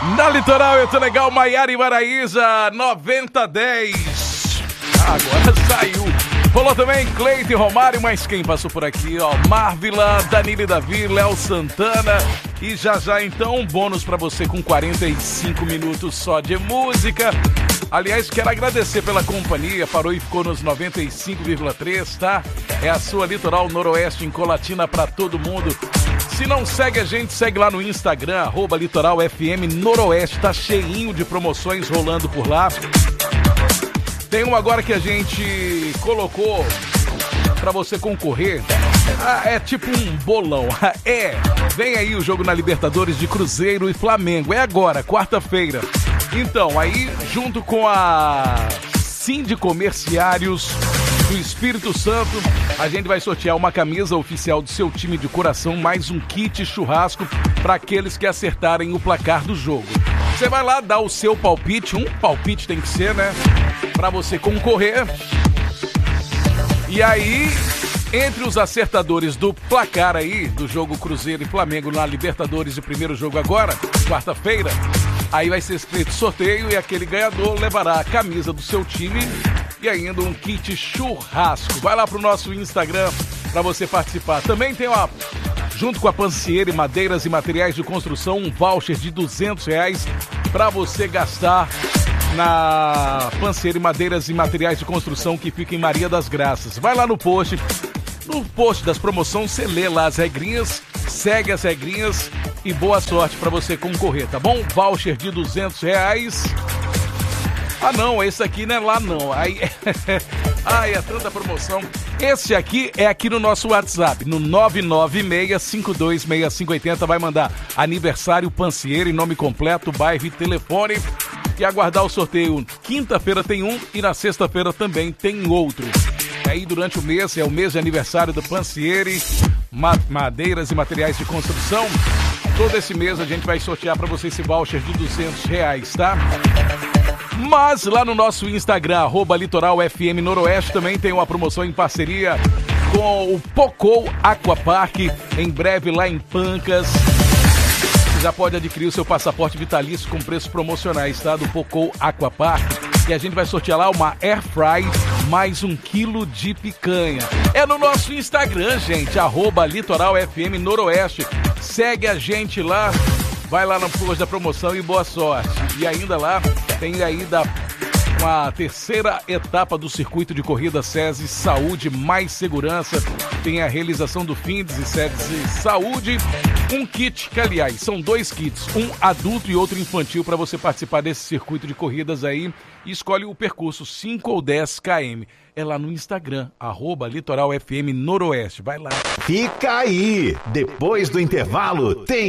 Na Litoral, eu tô legal, Maiara e Maraísa, 90-10. Agora saiu. Falou também Cleito e Romário, mas quem passou por aqui, ó, Marvila, Danilo e Davi, Léo Santana. E já então um bônus pra você com 45 minutos só de música. Aliás, quero agradecer pela companhia, parou e ficou nos 95,3, tá? É a sua Litoral Noroeste em Colatina pra todo mundo. Se não segue a gente, segue lá no Instagram, @LitoralFM Noroeste, tá cheinho de promoções rolando por lá. Tem um agora que a gente colocou pra você concorrer. É tipo um bolão. Vem aí o jogo na Libertadores de Cruzeiro e Flamengo. É agora, quarta-feira. Então, aí, junto com a Sindicomerciários do Espírito Santo, a gente vai sortear uma camisa oficial do seu time de coração, mais um kit churrasco para aqueles que acertarem o placar do jogo. Você vai lá dar o seu palpite, um palpite tem que ser, né? Para você concorrer. E aí, entre os acertadores do placar aí, do jogo Cruzeiro e Flamengo na Libertadores, o primeiro jogo agora, quarta-feira, aí vai ser feito sorteio e aquele ganhador levará a camisa do seu time e ainda um kit churrasco. Vai lá pro nosso Instagram para você participar. Também tem uma, junto com a Pancieri Madeiras e Materiais de Construção, um voucher de R$200 para você gastar na Pancieri Madeiras e Materiais de Construção, que fica em Maria das Graças. Vai lá no post das promoções, você lê lá as regrinhas, segue as regrinhas e boa sorte para você concorrer, tá bom? Voucher de R$200. Ah não, esse aqui não é lá não. Aí é tanta promoção. Esse aqui é aqui no nosso WhatsApp, no 996526580. Vai mandar aniversário Pancieri, nome completo, bairro e telefone. E aguardar o sorteio. Quinta-feira tem um e na sexta-feira também tem outro. Aí durante o mês, é o mês de aniversário do Pancieri, Madeiras e Materiais de Construção. Todo esse mês a gente vai sortear para você esse voucher de R$200, tá? Mas lá no nosso Instagram, @LitoralFM Noroeste, também tem uma promoção em parceria com o Pocou Aquapark, em breve lá em Pancas. Você já pode adquirir o seu passaporte vitalício com preços promocionais, tá? Do Pocou Aquapark. E a gente vai sortear lá uma Air Fry mais 1 quilo de picanha. É no nosso Instagram, gente, @LitoralFM Noroeste. Segue a gente lá, vai lá no post da promoção e boa sorte. E ainda lá, tem ainda uma terceira etapa do circuito de corrida SESI Saúde Mais Segurança. Tem a realização do FINDES e SESI Saúde. Um kit, que aliás, são 2 kits, um adulto e outro infantil, para você participar desse circuito de corridas aí. E escolhe o percurso 5 ou 10 km. É lá no Instagram, @LitoralFM Noroeste. Vai lá. Fica aí, depois do intervalo tem